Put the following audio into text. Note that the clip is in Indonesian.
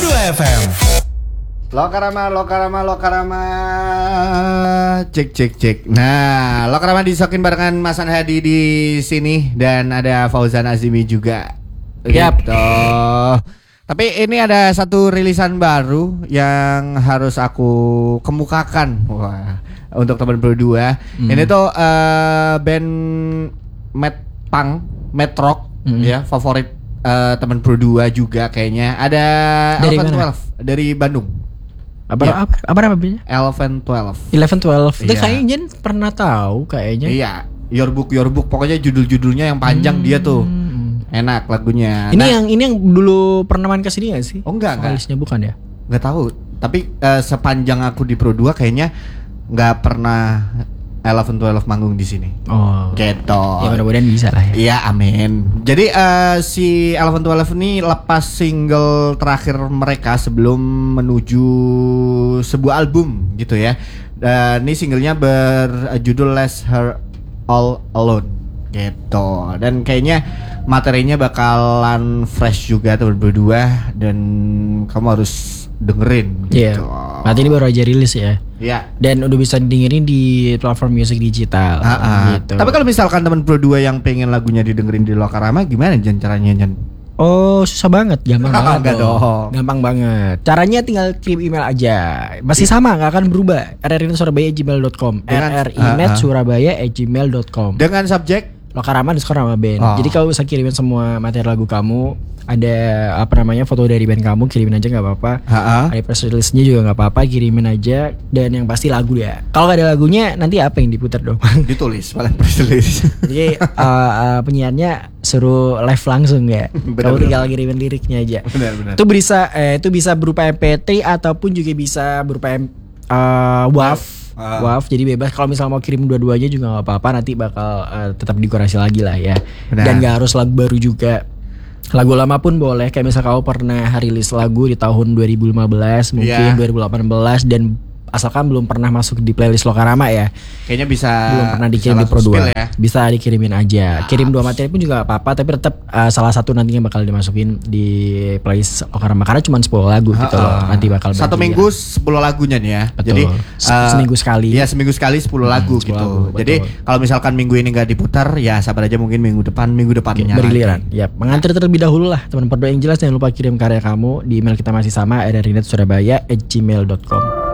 FM. Lokarama. Cek. Nah, Lokarama disokin barengan Mas Hadi di sini dan ada Fauzan Azimi juga. Yap. Gitu. Tapi ini ada satu rilisan baru yang harus aku kemukakan. Wah, untuk teman berdua. Ini tuh band Mad Rock ya, favorit teman berdua juga kayaknya. Ada Dari Eleven mana? 12 dari Bandung. Apa namanya? Eleven 12. 11-12. Itu Iya. kayaknya Jen pernah tahu kayaknya. Iya, Your Book. Pokoknya judul-judulnya yang panjang dia tuh. Enak lagunya. Ini yang dulu pernah main kesini gak sih? Oh enggak. Vokalisnya bukan ya? Nggak tahu. Tapi sepanjang aku di Pro 2 kayaknya nggak pernah Eleven 12 manggung di sini. Oh. Gitu. Ya mudah-mudahan bisa lah ya. Iya, amin. Jadi si Eleven 12 ini lepas single terakhir mereka sebelum menuju sebuah album gitu ya. Dan ini singlenya berjudul Less Her All Alone gitu. Dan kayaknya materinya bakalan fresh juga tuh berdua dan kamu harus dengerin Iya. gitu. Berarti ini baru aja rilis ya. Iya. Dan udah bisa dengerin di platform musik digital. Gitu. Tapi kalau misalkan teman Pro 2 yang pengen lagunya didengerin di Lokarama gimana Jan caranya Jan? Oh, susah banget, gampang banget. Enggak dong. Gampang banget. Caranya tinggal kirim email aja. Masih sama, nggak akan berubah. rrinetsurabaya@gmail.com. Dengan- rrinetsurabaya@gmail.com. Dengan subjek Lokarama _ nama band. Oh. Jadi kalau bisa kirimin semua materi lagu kamu, ada foto dari band kamu, kirimin aja nggak apa-apa. Ada press release-nya juga nggak apa-apa, kirimin aja. Dan yang pasti lagu ya. Kalau nggak ada lagunya, nanti apa yang diputar dong? ditulis paling tulis. Jadi penyiarnya suruh live langsung ya. Kamu tinggal kirimin liriknya aja. Benar. Itu bisa berupa MP3 ataupun juga bisa berupa WAV. WAV, jadi bebas. Kalau misalnya mau kirim dua-duanya juga nggak apa-apa. Nanti bakal tetap dikurasi lagi lah ya. Benar. Dan nggak harus lagu baru juga. Lagu lama pun boleh. Kayak misalnya kamu pernah rilis lagu di tahun 2015, mungkin 2018, dan asalkan belum pernah masuk di playlist Lokarama ya. Kayaknya bisa Belum pernah dikirim di bisa Pro langsung 2 spill ya. Bisa dikirimin aja. Kirim 2 materi pun juga gak apa-apa. Tapi tetap salah satu nantinya bakal dimasukin di playlist Lokarama. Karena cuma 10 lagu gitu loh. Nanti bakal satu bagi minggu ya. 10 lagunya nih ya. Betul. Jadi Seminggu sekali. Iya, seminggu sekali 10 lagu 10 gitu. lagu, betul. Jadi kalau misalkan minggu ini nggak diputar, ya sabar aja mungkin minggu depannya Bergiliran. lagi. Ya, mengantar terlebih dahulu lah teman-teman yang jelas. Jangan lupa kirim karya kamu di email kita masih sama, rrinetsurabaya@gmail.com.